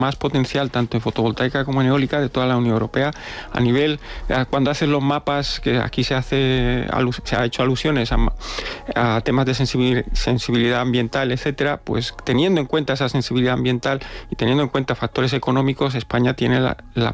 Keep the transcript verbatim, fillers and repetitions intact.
más potencial tanto en fotovoltaica como en eólica de toda la Unión Europea. A nivel, cuando hacen los mapas, que aquí se hace se ha hecho alusiones a, a temas de sensibilidad ambiental, etcétera, pues teniendo en cuenta esa sensibilidad ambiental y teniendo en cuenta factores económicos, España tiene la, la